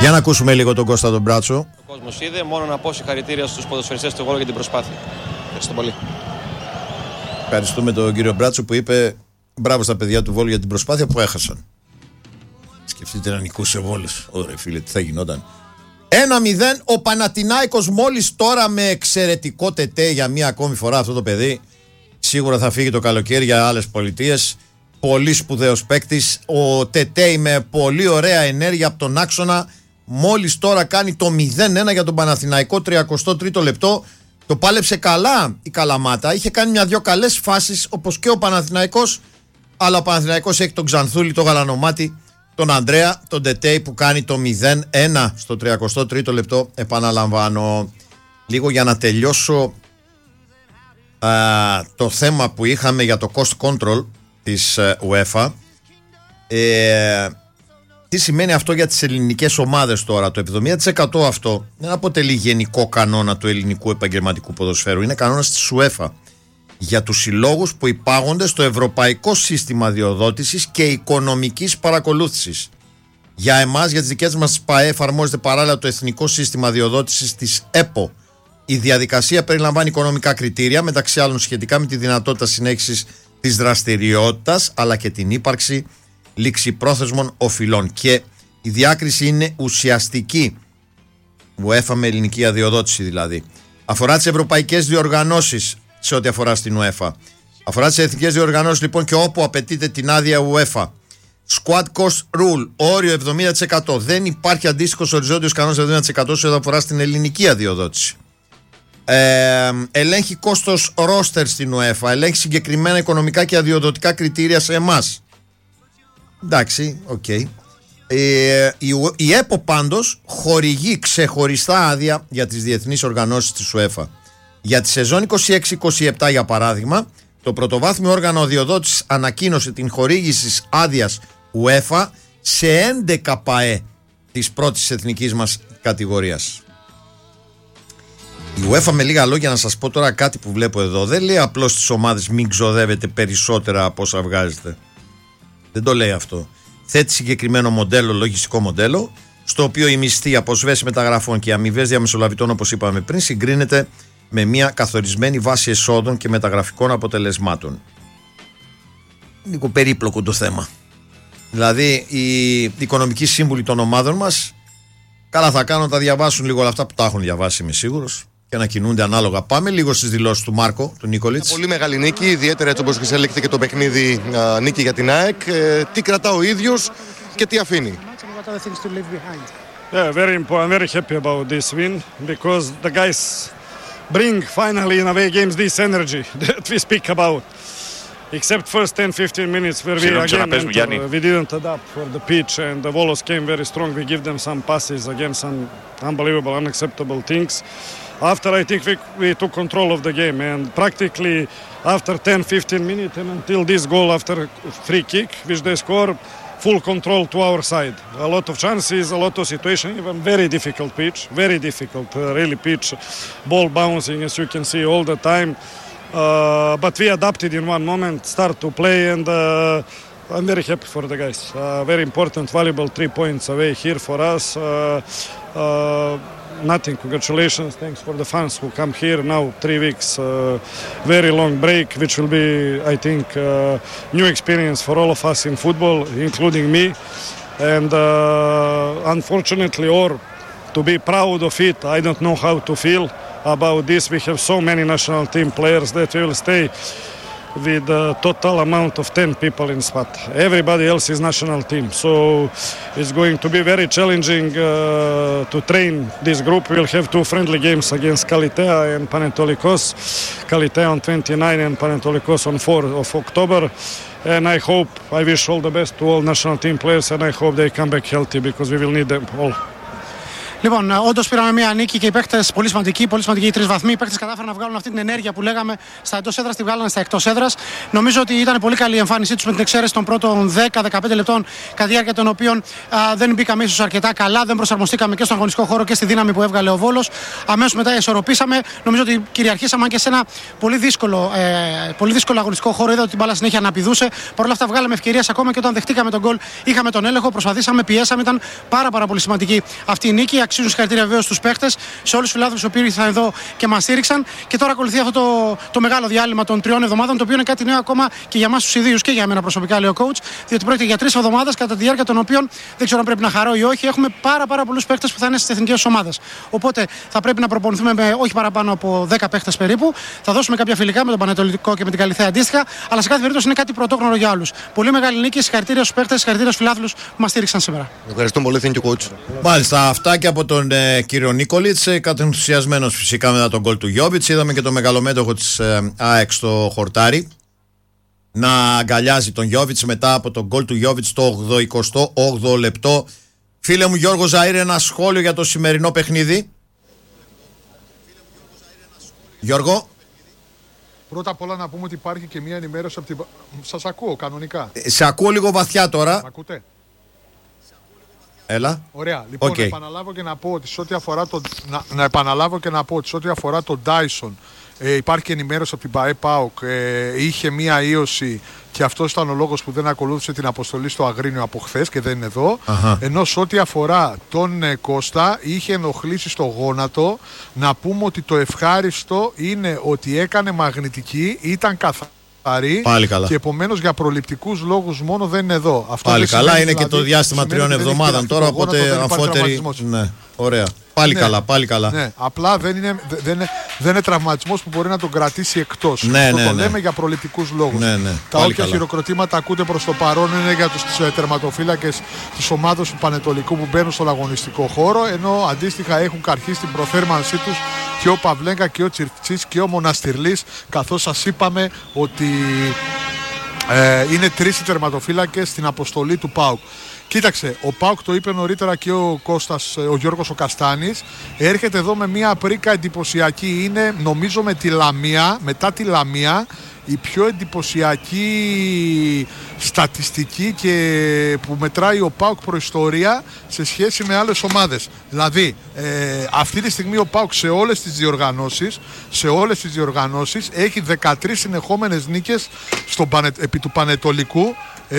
Για να ακούσουμε λίγο τον Κώστα τον Μπράτσο. Ο κόσμος είδε, μόνο να πω συγχαρητήρια στους ποδοσφαιριστές του Βόλου για την προσπάθεια. Ευχαριστώ πολύ. Ευχαριστούμε τον κύριο Μπράτσο που είπε μπράβο στα παιδιά του Βόλου για την προσπάθεια που έχασαν. Σκεφτείτε να νικούσε ο Βόλος. Ωραία φίλε, τι θα γινόταν. 1-0 ο Παναθηνάικος μόλις τώρα με εξαιρετικό τετέ για μία ακόμη φορά αυτό το παιδί. Σίγουρα θα φύγει το καλοκαίρι για άλλες πολιτείες. Πολύ σπουδαίος παίκτης. Ο Τετέι με πολύ ωραία ενέργεια από τον άξονα. Μόλις τώρα κάνει το 0-1 για τον Παναθηναϊκό, 33ο λεπτό. Το πάλεψε καλά η Καλαμάτα. Είχε κάνει μια-δυο καλές φάσεις όπως και ο Παναθηναϊκός. Αλλά ο Παναθηναϊκός έχει τον Ξανθούλη, το γαλανομάτι, τον Ανδρέα, τον Τετέι που κάνει το 0-1 στο 33ο λεπτό. Επαναλαμβάνω. Λίγο για να τελειώσω το θέμα που είχαμε για το cost control της UEFA. Τι σημαίνει αυτό για τις ελληνικές ομάδες τώρα? Το 70% αυτό δεν αποτελεί γενικό κανόνα του ελληνικού επαγγελματικού ποδοσφαίρου. Είναι κανόνας της UEFA για τους συλλόγους που υπάγονται στο Ευρωπαϊκό Σύστημα Διοδότησης και Οικονομικής Παρακολούθησης. Για εμάς, για τις δικές μας ΠΑΕ, εφαρμόζεται παράλληλα το Εθνικό Σύστημα Διοδότησης της ΕΠΟ. Η διαδικασία περιλαμβάνει οικονομικά κριτήρια, μεταξύ άλλων σχετικά με τη δυνατότητα συνέχισης της δραστηριότητας, αλλά και την ύπαρξη ληξιπρόθεσμων οφειλών. Και η διάκριση είναι ουσιαστική. UEFA με ελληνική αδειοδότηση δηλαδή. Αφορά τις ευρωπαϊκές διοργανώσεις σε ό,τι αφορά στην UEFA. Αφορά τις εθνικές διοργανώσεις λοιπόν και όπου απαιτείται την άδεια UEFA. Squad cost rule, όριο 70%. Δεν υπάρχει αντίστοιχος οριζόντιος κανόνας 70% σε ό,τι αφορά στην ελληνική αδειοδότηση. Ελέγχει κόστος ρόστερ στην UEFA. Ελέγχει συγκεκριμένα οικονομικά και αδειοδοτικά κριτήρια σε εμάς. Εντάξει, οκ. Η ΕΠΟ πάντως χορηγεί ξεχωριστά άδεια για τις διεθνείς οργανώσεις της UEFA. Για τη σεζόν 26-27 για παράδειγμα, το πρωτοβάθμιο όργανο αδειοδότησης ανακοίνωσε την χορήγηση άδειας UEFA σε 11 ΠΑΕ της πρώτης εθνικής μας κατηγορίας. Η UEFA, με λίγα λόγια να σας πω τώρα κάτι που βλέπω εδώ, δεν λέει απλώς στις ομάδες μην ξοδεύετε περισσότερα από όσα βγάζετε. Δεν το λέει αυτό. Θέτει συγκεκριμένο μοντέλο, λογιστικό μοντέλο, στο οποίο η μισθή, αποσβέση μεταγραφών και οι αμοιβές διαμεσολαβητών, όπως είπαμε πριν, συγκρίνεται με μια καθορισμένη βάση εσόδων και μεταγραφικών αποτελεσμάτων. Λίγο περίπλοκο το θέμα. Δηλαδή, οι οικονομικοί σύμβουλοι των ομάδων μας καλά θα κάνουν να τα διαβάσουν λίγο όλα αυτά που τα έχουν διαβάσει, είμαι σίγουρος, και να κινούνται ανάλογα. Πάμε λίγο στις δηλώσεις του Μάρκο, του Νίκολιτς. Πολύ μεγάλη νίκη, ιδιαίτερα έτσι όπως εξελίχθηκε το παιχνίδι, νίκη για την ΑΕΚ. Τι κρατά ο ίδιος και τι αφήνει? Yeah, I'm very happy about this win because the guys bring finally in away games this energy that we speak about. Except first 10-15 minutes where we again we didn't adapt for the pitch and the Volos came very strong. We give them some passes, again some unbelievable, unacceptable things. After I think we took control of the game and practically after 10-15 minutes and until this goal after free kick which they score, full control to our side. A lot of chances, a lot of situations, even very difficult pitch, very difficult really pitch, ball bouncing as you can see all the time. But we adapted in one moment, start to play and I'm very happy for the guys. Very important, valuable 3 points away here for us. Nothing, congratulations, thanks for the fans who come here now 3 weeks, very long break which will be I think new experience for all of us in football including me and unfortunately or to be proud of it I don't know how to feel about this. We have so many national team players that will stay with a total amount of 10 people in Sparta. Everybody else is national team. So it's going to be very challenging to train this group. We'll have 2 friendly games against Kalitea and Panetolikos. Kalitea on 29 and Panetolikos on 4 of October. And I hope, I wish all the best to all national team players and I hope they come back healthy because we will need them all. Λοιπόν, όντως πήραμε μια νίκη και οι παίκτες πολύ σημαντικοί οι 3 βαθμοί. Οι παίκτες κατάφεραν να βγάλουν αυτή την ενέργεια που λέγαμε στα εντός έδρας, τη βγάλανε στα εκτός έδρας. Νομίζω ότι ήταν πολύ καλή η εμφάνισή τους με την εξαίρεση των πρώτων 10-15 λεπτών, κατά τη διάρκεια των οποίων δεν μπήκαμε ίσως αρκετά καλά, δεν προσαρμοστήκαμε και στον αγωνιστικό χώρο και στη δύναμη που έβγαλε ο Βόλος. Αμέσως μετά ισορροπήσαμε. Νομίζω ότι κυριαρχήσαμε και σε ένα πολύ δύσκολο αγωνιστικό χώρο. Είδα ότι την μπάλα συνέχεια αναπηδούσε. Παρ' όλα αυτά, βγάλαμε ευκαιρίες ακόμα και όταν δεχτήκαμε τον γκολ, είχαμε τον έλεγχο, προσπαθήσαμε, πιέσαμε. Ήταν πάρα πολύ σημαντική αυτή η νίκη. Αξίζουν συγχαρητήρια βεβαίως στους παίκτες, σε όλους τους φιλάθλους οι οποίοι ήρθαν εδώ και μας στήριξαν. Και τώρα ακολουθεί αυτό το μεγάλο διάλειμμα των 3 εβδομάδων, το οποίο είναι κάτι νέο ακόμα και για εμάς τους ιδίους και για μένα προσωπικά, λέει ο coach, διότι πρόκειται για 3 εβδομάδες κατά τη διάρκεια των οποίων δεν ξέρω αν πρέπει να χαρώ ή όχι. Έχουμε πάρα πολλούς παίκτες που θα είναι στις εθνικές ομάδες. Οπότε θα πρέπει να προπονηθούμε με όχι παραπάνω από 10 παίκτες περίπου. Θα δώσουμε κάποια φιλικά με τον Πανετολικό και με την Καλιθέα αντίστοιχα, αλλά σε κάθε περίπτωση είναι κάτι πρωτόγνωρο για όλους. Πολύ μεγάλη νίκη, συγχαρητήρια στους παίκτες, συγχαρητήρια στους φιλάθλους που μας στήριξαν σήμερα. Ευχαριστούμε πολύ, thank you coach. Μάλιστα, αυτά και από τον κύριο Νίκολιτς, κατενθουσιασμένος φυσικά μετά τον γκολ του Γιόβιτς. Είδαμε και το μεγαλομέτωχο της ΑΕΚ στο χορτάρι να αγκαλιάζει τον Γιόβιτς μετά από τον γκολ του Γιόβιτς το 88ο λεπτό. Φίλε μου Γιώργο Ζαΐρ, ένα σχόλιο για το σημερινό παιχνίδι. Γιώργο. Πρώτα απ' όλα να πούμε ότι υπάρχει και μια ενημέρωση από την... Σας ακούω κανονικά. Σε ακούω λίγο βαθιά τώρα. Μ' ακούτε? Έλα. Ωραία. Λοιπόν, Okay. να επαναλάβω και να πω ότι σε ό,τι αφορά τον Dyson, υπάρχει και ενημέρωση από την ΠΑΕ ΠΑΟΚ. Είχε μία ίωση και αυτό ήταν ο λόγος που δεν ακολούθησε την αποστολή στο Αγρίνιο από χθες και δεν είναι εδώ. Ενώ σε ό,τι αφορά τον Κώστα, είχε ενοχλήσει στο γόνατο. Να πούμε ότι το ευχάριστο είναι ότι έκανε μαγνητική, ήταν καθαρή. Και επομένως για προληπτικούς λόγους μόνο δεν είναι εδώ. Αυτό πάλι καλά, είναι δηλαδή, και το διάστημα 3 εβδομάδων τώρα, οπότε αμφότερη. Ναι, ωραία. Πάλι καλά. Ναι, απλά δεν είναι τραυματισμός που μπορεί να τον κρατήσει εκτός. Το λέμε για προληπτικούς λόγους. Τα όποια χειροκροτήματα ακούτε προς το παρόν είναι για τους τερματοφύλακες της ομάδας του Πανετολικού που μπαίνουν στον αγωνιστικό χώρο, ενώ αντίστοιχα έχουν καρχίσει την προθέρμανσή τους και ο Παυλέγκα και ο Τσιρτσής και ο Μοναστηρλής, καθώς σας είπαμε ότι είναι 3 οι τερματοφύλακες στην αποστολή του ΠΑΟΚ. Κοίταξε, ο ΠΑΟΚ το είπε νωρίτερα και ο Γιώργος ο Καστάνης. Έρχεται εδώ με μια πρίκα εντυπωσιακή. Είναι νομίζω μετά τη Λαμία η πιο εντυπωσιακή στατιστική και που μετράει ο ΠΑΟΚ προϊστορία σε σχέση με άλλες ομάδες. Δηλαδή αυτή τη στιγμή ο ΠΑΟΚ σε όλες τις διοργανώσεις έχει 13 συνεχόμενες νίκες επί του Πανετολικού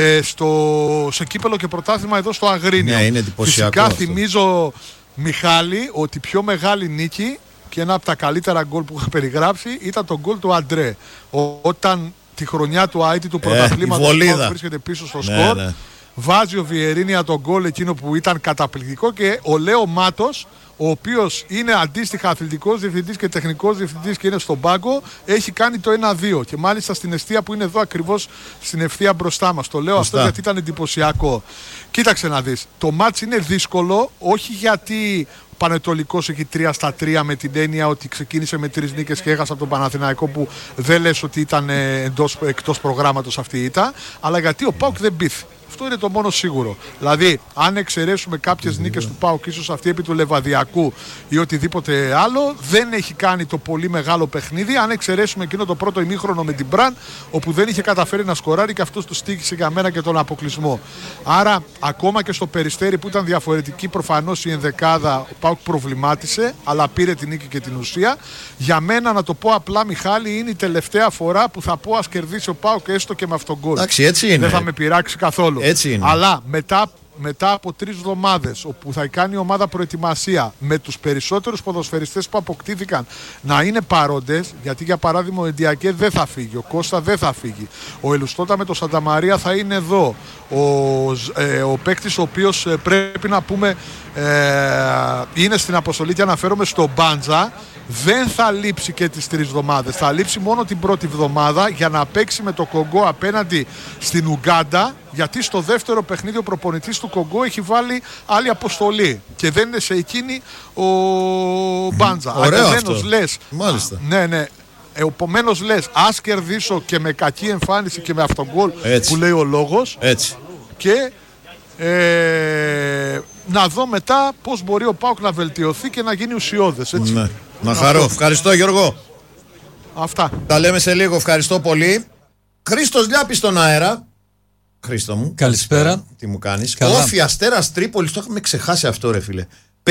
σε κύπελο και πρωτάθλημα εδώ στο Αγρίνιο. Ναι, είναι εντυπωσιακό. Φυσικά αυτό. θυμίζω, Μιχάλη, ότι η πιο μεγάλη νίκη και ένα από τα καλύτερα γκολ που είχα περιγράψει ήταν το γκολ του Αντρέ. Όταν τη χρονιά του Άιτη του πρωταθλήματος βρίσκεται πίσω στο σκορ, βάζει ο Βιερίνια τον γκολ εκείνο που ήταν καταπληκτικό και ο Λέο Μάτος, ο οποίος είναι αντίστοιχα αθλητικός διευθυντής και τεχνικός διευθυντής και είναι στον πάγκο, έχει κάνει το 1-2 και μάλιστα στην εστία που είναι εδώ ακριβώς στην ευθεία μπροστά μας. Το λέω αυτό γιατί ήταν εντυπωσιακό. Κοίταξε να δεις, το μάτς είναι δύσκολο, όχι γιατί ο Πανετολικός έχει 3-3 με την έννοια ότι ξεκίνησε με 3 νίκες και έχασε από τον Παναθηναϊκό, που δεν λες ότι ήταν εκτός προγράμματος αυτή η ήττα, αλλά γιατί ο ΠΑΟΚ δεν πείθει. Αυτό είναι το μόνο σίγουρο. Δηλαδή, αν εξαιρέσουμε κάποιες νίκες του ΠΑΟΚ, ίσως αυτή επί του Λεβαδιακού ή οτιδήποτε άλλο, δεν έχει κάνει το πολύ μεγάλο παιχνίδι. Αν εξαιρέσουμε εκείνο το πρώτο ημίχρονο με την Μπραν, όπου δεν είχε καταφέρει να σκοράρει και αυτός του στοίχησε για μένα και τον αποκλεισμό. Άρα, ακόμα και στο Περιστέρι που ήταν διαφορετική προφανώς η ενδεκάδα, ο ΠΑΟΚ προβλημάτισε, αλλά πήρε την νίκη και την ουσία. Για μένα, να το πω απλά, Μιχάλη, είναι η τελευταία φορά που θα πω ας κερδίσει ο ΠΑΟΚ έστω και με αυτόν τον γκολ. Δεν θα με πειράξει καθόλου. Αλλά μετά από 3 εβδομάδες όπου θα κάνει η ομάδα προετοιμασία με τους περισσότερους ποδοσφαιριστές που αποκτήθηκαν να είναι παρόντες, γιατί για παράδειγμα ο Εντιακέ δεν θα φύγει, ο Κώστα δεν θα φύγει, ο Ελουστότα με τον Σανταμαρία θα είναι εδώ, ο παίκτης ο οποίος πρέπει να πούμε είναι στην αποστολή και αναφέρομαι στον Μπάντζα, δεν θα λείψει και τις 3 εβδομάδες, θα λείψει μόνο την πρώτη εβδομάδα για να παίξει με το Κογκό απέναντι στην Ουγκάντα, γιατί στο δεύτερο παιχνίδι ο προπονητής του Κογκό έχει βάλει άλλη αποστολή και δεν είναι σε εκείνη ο Μπάντζα. Ωραίο αυτό. Λες, μάλιστα. Ναι. Επομένως λες, ας κερδίσω και με κακή εμφάνιση και με αυτόν γκολ που λέει ο λόγος. Έτσι. Και να δω μετά πώς μπορεί ο ΠΑΟΚ να βελτιωθεί και να γίνει ουσιώδες. Έτσι. Ναι. Να χαρώ. Ευχαριστώ Γιώργο. Αυτά. Τα λέμε σε λίγο. Ευχαριστώ πολύ. Χρήστος Λιάπης στον αέρα. Χρήστο μου. Καλησπέρα. Τι μου κάνεις? Όφι Αστέρας Τρίπολης, το είχαμε ξεχάσει αυτό ρε φίλε.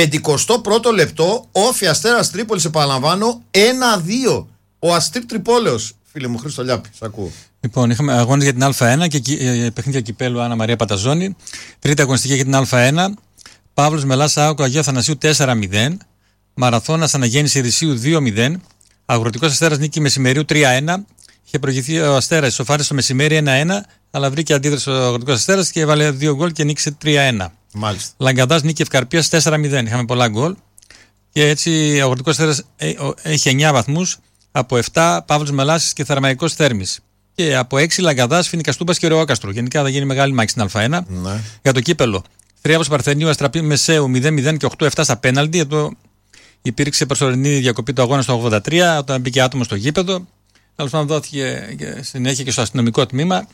51ο λεπτό, Όφι Αστέρας Τρίπολης, επαναλαμβάνω, 1-2. Ο Αστήρ Τρυπόλεως. Φίλε μου Χρήστο Λιάπη, σ' ακούω. Λοιπόν, είχαμε αγώνες για την Α1 και παιχνίδια κυπέλου Άννα Μαρία Παταζόνη. Τρίτη αγωνιστική για την Α1. Παύλος Μελάς Άοκο Αγίου Αθανασίου 4-0. Μαραθώνας Αναγέννηση Ρησίου 2-0. Αγροτικός Αστέρας Νίκη Μεσημερίου 3-1. Είχε προηγηθεί ο Αστέρας, ισοφάρισε στο μεσημέρι 1-1, αλλά βρήκε αντίδραση ο Αγροτικός Αστέρας και έβαλε 2 γκολ και νίκησε 3-1. Μάλιστα. Λαγκαδάς Νίκη Ευκαρπίας 4-0. Είχαμε πολλά γκολ. Και έτσι ο Αγροτικός Αστέρας έχει 9 βαθμούς. Από 7 Παύλος Μελάσης και Θερμαϊκός Θέρμης. Και από 6 Λαγκαδάς, Φοινικας Τούμπας και Ρεόκαστρο. Γενικά θα γίνει μεγάλη μάχη στην Α1. Ναι. Για το κύπελο. Θρίαβος Παρθενίου Αστραπή Μεσαίου 0-0 και 8-7 στα πέναλτι. Εδώ υπήρξε προσωρινή διακοπή του αγώνα στο 83 όταν μπήκε άτομο στο γήπεδο. Τέλος πάντων, δόθηκε συνέχεια και στο αστυνομικό τμήμα.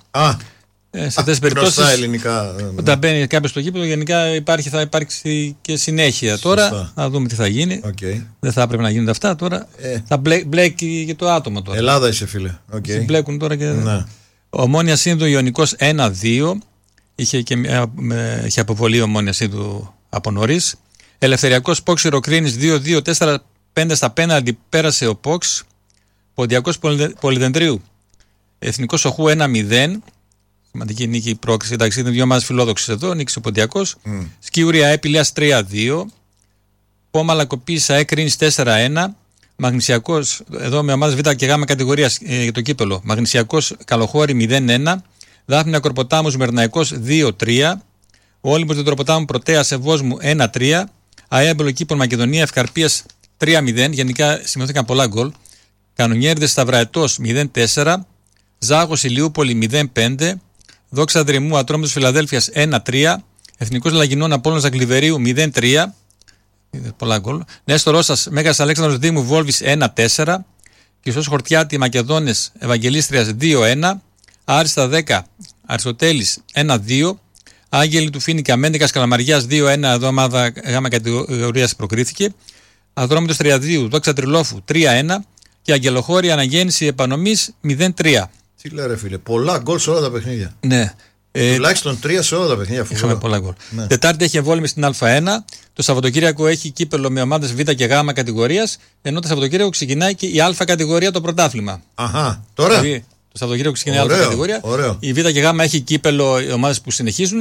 Σε αυτές τις περιπτώσεις, όταν μπαίνει κάποιος στο γήπεδο, γενικά θα υπάρξει και συνέχεια. Τώρα θα δούμε τι θα γίνει. Δεν θα έπρεπε να γίνονται αυτά. Τώρα θα μπλέκει και το άτομο. Τώρα. Ελλάδα είσαι, φίλε. Μπλέκουν τώρα και. Ναι. Ομόνια Σύνδου Ιωνικός 1-2. Είχε αποβολή η Ομόνια Σύνδου από νωρίς. Ελευθεριακός Πόξ Ηρωκρίνης 2-2, 4-5 στα πέναλτι πέρασε ο Πόξ. Ποντιακός Πολυδεντρίου Εθνικός Οχού 1-0. Σημαντική νίκη πρόκριση. Εντάξει, είναι δύο ομάδες φιλόδοξες εδώ. Νίκησε ο Ποντιακός. Σκιούρια Έπιλιας 3-2. Πόμαλα Κοπής ΑΕ Κρίνης 4-1. Μαγνησιακός, εδώ με ομάδες Β και Γ κατηγορίας για το κύπελο. Μαγνησιακός Καλοχώρη 0-1. Δάφνη Ακροποτάμου Μερναϊκός 2-3. Ο Όλυμπος Δεντροποτάμου Πρωτέας Ευόσμου 1-3. ΑΕ Εμπολοκήπων Μακεδονία Ευκαρπίας 3-0. Γενικά σημειώθηκαν πολλά γκολ. Κανονιέρδες Σταυραετός 0-4. Ζάγος Ηλιούπολη 0-5. Δόξα Δρυμού Ατρόμητος Φιλαδέλφειας 1-3. Εθνικός Λαγινών Απόλλωνας Αγγλιβερίου 0-3. Πολλά γκολ. Νέστο Ρώσας Μέγας Αλέξανδρος Δήμου Βόλβης 1-4. Κισός Χορτιάτη Μακεδόνες Ευαγγελίστριας 2-1. Άριστα 10 Αριστοτέλης 1-2. Άγγελοι του Φίνικα Μέντεκας Καλαμαριάς 2-1. Εδώ ομάδα γάμα κατηγορίας προκρίθηκε. Ατρόμητος Τριαδίου Δόξα Τριλόφου 3-1. Και Αγγελοχώρη Αναγέννηση Επανομής 0-3. Τι λέει ρε φίλε, πολλά γκολ σε όλα τα παιχνίδια. Ναι. Τουλάχιστον 3 σε όλα τα παιχνίδια. Είχαμε πολλά γκολ. Ναι. Τετάρτη έχει εμβόλυμη στην Α1. Το Σαββατοκύριακο έχει κύπελο με ομάδες Β και Γ κατηγορίας. Ενώ το Σαββατοκύριακο ξεκινάει και η Α κατηγορία το πρωτάθλημα. Αχά, τώρα. Το Σαββατοκύριακο ξεκινάει η Α κατηγορία. Ωραίο. Η Β και Γ έχει κύπελο οι ομάδες που συνεχίζουν.